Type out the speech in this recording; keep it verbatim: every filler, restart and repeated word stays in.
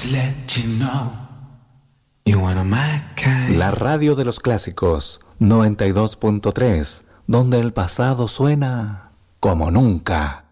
La radio de los clásicos, noventa y dos punto tres, donde el pasado suena como nunca.